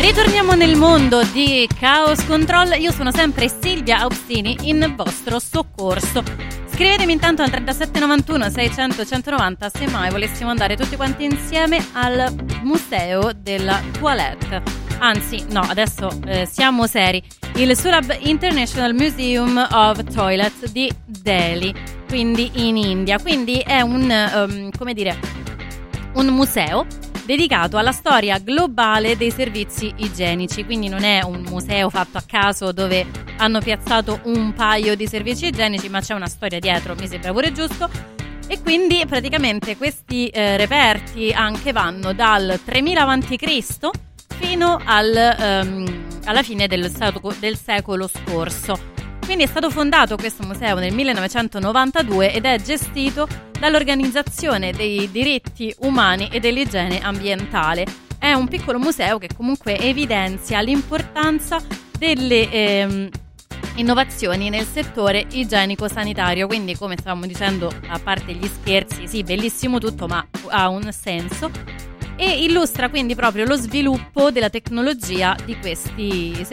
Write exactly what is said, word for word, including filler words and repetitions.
Ritorniamo nel mondo di Chaos Control. Io sono sempre Silvia Austini in vostro soccorso. Scrivetemi intanto al trentasette novantuno seicento centonovanta se mai volessimo andare tutti quanti insieme al museo della toilette. Anzi, no, adesso eh, siamo seri. Il Surab International Museum of Toilet di Delhi, quindi in India. Quindi è un, um, come dire, un museo dedicato alla storia globale dei servizi igienici, quindi non è un museo fatto a caso dove hanno piazzato un paio di servizi igienici, ma c'è una storia dietro, mi sembra pure giusto. E quindi praticamente questi eh, reperti anche vanno dal tremila avanti Cristo fino al, um, alla fine del, del secolo scorso. Quindi è stato fondato questo museo nel millenovecentonovantadue ed è gestito dall'Organizzazione dei diritti umani e dell'igiene ambientale. È un piccolo museo che comunque evidenzia l'importanza delle ehm, innovazioni nel settore igienico-sanitario. Quindi, come stavamo dicendo, a parte gli scherzi, sì, bellissimo tutto, ma ha un senso. E illustra quindi proprio lo sviluppo della tecnologia di questi